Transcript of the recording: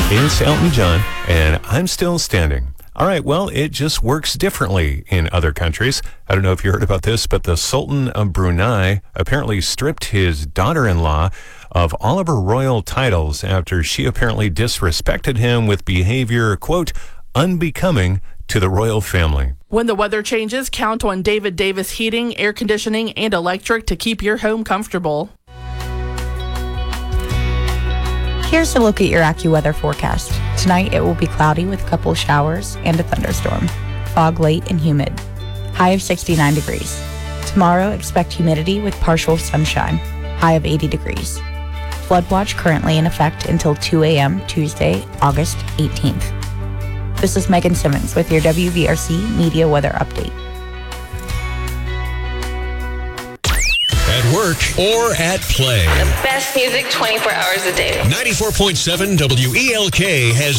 It's Elton John, and I'm still standing. All right, well, it just works differently in other countries. I don't know if you heard about this, but the Sultan of Brunei apparently stripped his daughter-in-law of all of her royal titles after she apparently disrespected him with behavior, quote, unbecoming to the royal family. When the weather changes, count on David Davis Heating, Air Conditioning, and Electric to keep your home comfortable. Here's a look at your AccuWeather forecast. Tonight it will be cloudy with a couple of showers and a thunderstorm. Fog late and humid. High of 69 degrees. Tomorrow expect humidity with partial sunshine. High of 80 degrees. Flood watch currently in effect until 2 a.m. Tuesday, August 18th. This is Megan Simmons with your WVRC Media Weather Update. At work or at play. The best music 24 hours a day. 94.7 WELK has